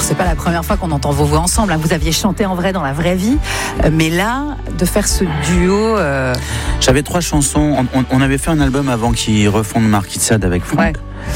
c'est pas la première fois qu'on entend vos voix ensemble. Vous aviez chanté en vrai dans la vraie vie, mais là, de faire ce duo. J'avais 3 chansons. On avait fait un album avant qu'ils refondent Marquis de Sade avec Franck.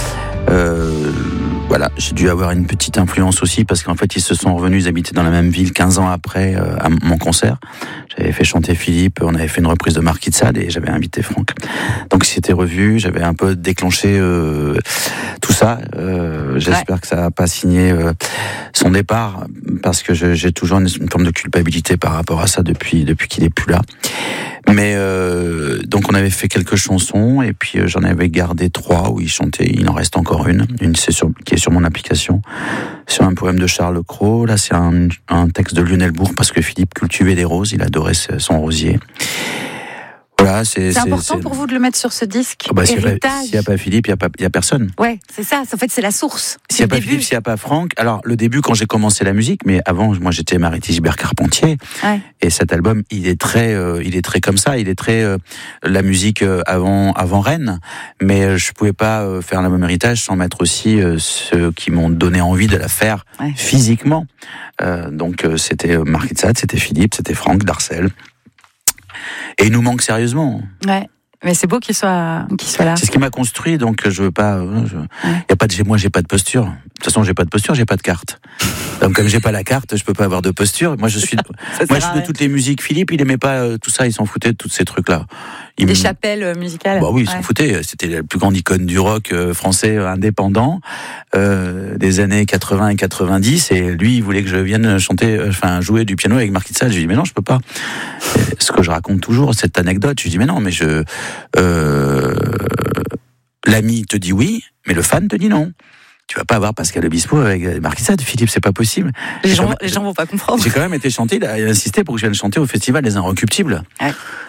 Voilà, j'ai dû avoir une petite influence aussi parce qu'en fait ils se sont revenus, ils habitaient dans la même ville 15 ans après à mon concert. J'avais fait chanter Philippe, on avait fait une reprise de Marquis de Sade et j'avais invité Franck. Donc c'était revu, j'avais un peu déclenché tout ça. J'espère que ça n'a pas signé son départ parce que j'ai toujours une forme de culpabilité par rapport à ça depuis qu'il est plus là. Mais donc on avait fait quelques chansons et puis j'en avais gardé 3 où il chantait. Il en reste encore une qui est sur mon application, sur un poème de Charles Cros. Là c'est un texte de Lionel Bourg parce que Philippe cultivait des roses, il adorait son rosier. Voilà, c'est important pour vous de le mettre sur ce disque. S'il n'y a pas Philippe, il n'y a personne. Ouais, c'est ça. En fait, c'est la source. S'il n'y a pas Philippe, s'il n'y a pas Franck. Alors, le début, quand j'ai commencé la musique, mais avant, moi, j'étais Mariette Gilbert Carpentier. Ouais. Et cet album, il est très comme ça. Il est très la musique avant Rennes. Mais je pouvais pas faire l'album héritage sans mettre aussi ceux qui m'ont donné envie de la faire physiquement. Donc, c'était Marquis de Sade, c'était Philippe, c'était Franck Darcel. Et il nous manque sérieusement. Ouais. Mais c'est beau qu'il soit là. C'est ce qui m'a construit, donc je veux pas. Moi, j'ai pas de posture. De toute façon, j'ai pas de posture, j'ai pas de carte. Donc, comme j'ai pas la carte, je peux pas avoir de posture. Moi, je suis de toutes les musiques. Philippe, il aimait pas tout ça. Il s'en foutait de tous ces trucs-là. Des chapelles musicales. Bah oui, il s'en foutait. C'était la plus grande icône du rock français indépendant des années 80 et 90. Et lui, il voulait que je vienne jouer du piano avec Marquis de Sade. Je lui ai dit mais non, je peux pas. Ce que je raconte toujours, cette anecdote. Je lui ai dit mais non, mais l'ami te dit oui, mais le fan te dit non. Tu vas pas avoir Pascal Obispo avec Marquis de Sade, Philippe, c'est pas possible. Les gens vont pas comprendre. J'ai quand même été chanter, il a insisté pour que je vienne chanter au festival des Inrecuptibles. Ouais.